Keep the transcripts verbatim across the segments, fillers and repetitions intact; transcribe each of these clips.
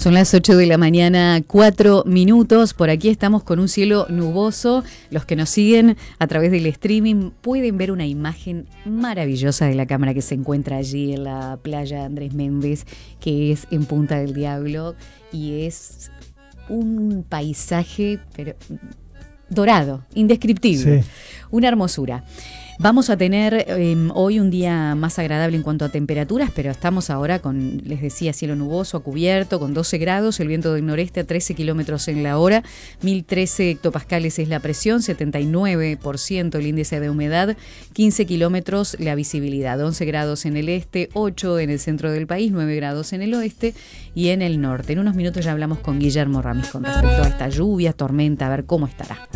Son las ocho de la mañana, cuatro minutos. Por aquí estamos con un cielo nuboso. Los que nos siguen a través del streaming pueden ver una imagen maravillosa de la cámara que se encuentra allí en la playa Andrés Méndez, que es en Punta del Diablo, y es un paisaje pero dorado, indescriptible, sí. Una hermosura. Vamos a tener eh, hoy un día más agradable en cuanto a temperaturas, pero estamos ahora con, les decía, cielo nuboso, a cubierto, con doce grados, el viento del noreste a trece kilómetros en la hora, mil trece hectopascales es la presión, setenta y nueve por ciento el índice de humedad, quince kilómetros la visibilidad, once grados en el este, ocho en el centro del país, nueve grados en el oeste y en el norte. En unos minutos ya hablamos con Guillermo Ramis con respecto a esta lluvia, tormenta, a ver cómo estará.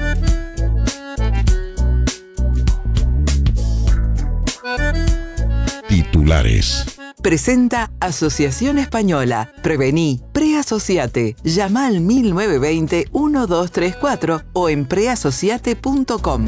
Titulares. Presenta Asociación Española. Prevení, preasociate. Llama al mil novecientos veinte, doce treinta y cuatro o en preasociate punto com.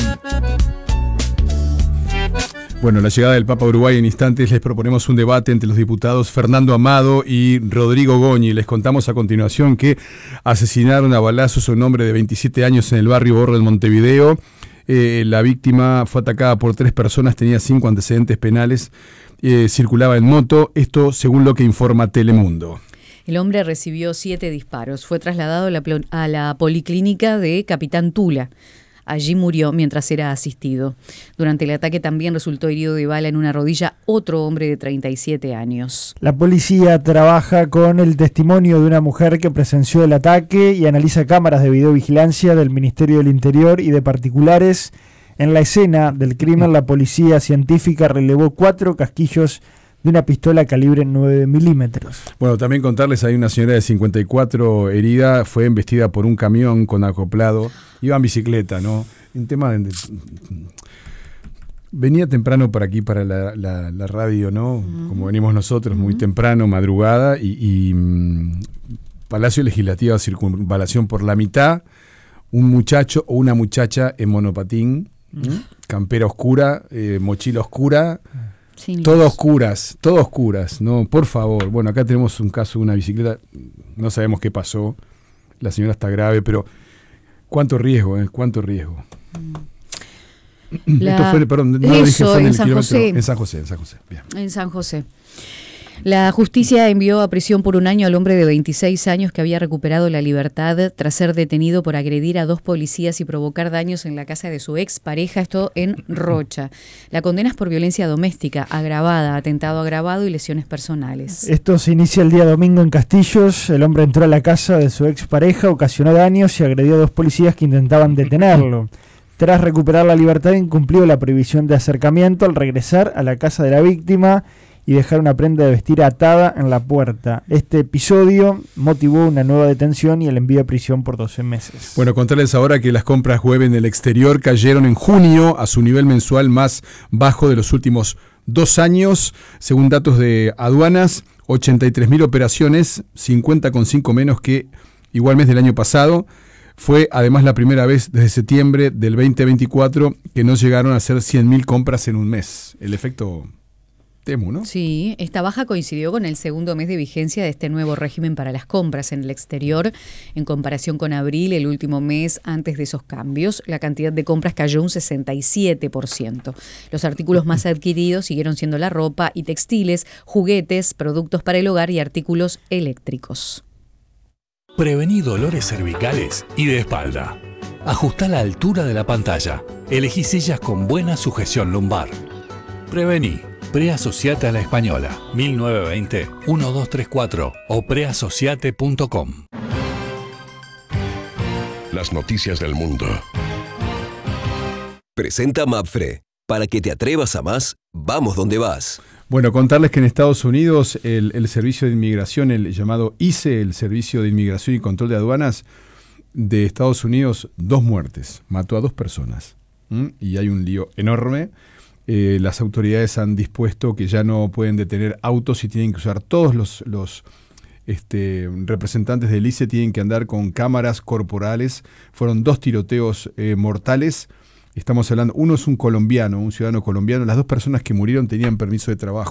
Bueno, la llegada del Papa a Uruguay en instantes. Les proponemos un debate entre los diputados Fernando Amado y Rodrigo Goñi. Les contamos a continuación que asesinaron a balazos a un hombre de veintisiete años en el barrio Borro de Montevideo. Eh, la víctima fue atacada por tres personas, tenía cinco antecedentes penales, eh, circulaba en moto, esto según lo que informa Telemundo. El hombre recibió siete disparos, fue trasladado a la, a la policlínica de Capitán Tula. Allí murió mientras era asistido. Durante el ataque también resultó herido de bala en una rodilla otro hombre de treinta y siete años. La policía trabaja con el testimonio de una mujer que presenció el ataque y analiza cámaras de videovigilancia del Ministerio del Interior y de particulares. En la escena del crimen, la policía científica relevó cuatro casquillos de una pistola calibre nueve milímetros. Bueno, también contarles, hay una señora de cincuenta y cuatro herida, fue embestida por un camión con acoplado, iba en bicicleta, ¿no? Un tema de, de, venía temprano por aquí para la, la, la radio, ¿no? Uh-huh. Como venimos nosotros, muy uh-huh. temprano, madrugada, y, y um, Palacio Legislativo, circunvalación por la mitad, un muchacho o una muchacha en monopatín, uh-huh. campera oscura, eh, mochila oscura, todo oscuras, todo oscuras, no, por favor. Bueno, acá tenemos un caso de una bicicleta, no sabemos qué pasó, la señora está grave, pero cuánto riesgo, ¿eh? Cuánto riesgo. La... Esto fue, perdón, no lo Eso, dije, fue en, en el San kilómetro, José. en San José, en San José. Bien. En San José. La justicia envió a prisión por un año al hombre de veintiséis años que había recuperado la libertad tras ser detenido por agredir a dos policías y provocar daños en la casa de su expareja, esto en Rocha. La condena es por violencia doméstica agravada, atentado agravado y lesiones personales. Esto se inicia el día domingo en Castillos. El hombre entró a la casa de su expareja, ocasionó daños y agredió a dos policías que intentaban detenerlo. Tras recuperar la libertad, incumplió la prohibición de acercamiento al regresar a la casa de la víctima y dejar una prenda de vestir atada en la puerta. Este episodio motivó una nueva detención y el envío a prisión por doce meses. Bueno, contarles ahora que las compras web en el exterior cayeron en junio a su nivel mensual más bajo de los últimos dos años. Según datos de aduanas, ochenta y tres mil operaciones, cincuenta coma cinco menos que igual mes del año pasado. Fue además la primera vez desde septiembre del veinte veinticuatro que no llegaron a hacer cien mil compras en un mes. El efecto... Temo, ¿no? Sí, esta baja coincidió con el segundo mes de vigencia de este nuevo régimen para las compras en el exterior. En comparación con abril, el último mes antes de esos cambios, la cantidad de compras cayó un sesenta y siete por ciento. Los artículos más adquiridos siguieron siendo la ropa y textiles, juguetes, productos para el hogar y artículos eléctricos. Prevení dolores cervicales y de espalda. Ajustá la altura de la pantalla. Elegí sillas con buena sujeción lumbar. Prevení. Preasociate a la Española, mil novecientos veinte, doce treinta y cuatro o preasociate punto com. Las noticias del mundo. Presenta Mapfre. Para que te atrevas a más, vamos donde vas. Bueno, contarles que en Estados Unidos el, el Servicio de Inmigración, el llamado I C E, el Servicio de Inmigración y Control de Aduanas de Estados Unidos, dos muertes, mató a dos personas. ¿Mm? Y hay un lío enorme. Eh, las autoridades han dispuesto que ya no pueden detener autos y tienen que usar todos los, los este, representantes del I C E tienen que andar con cámaras corporales. Fueron dos tiroteos eh, mortales. Estamos hablando, uno es un colombiano, un ciudadano colombiano. Las dos personas que murieron tenían permiso de trabajo.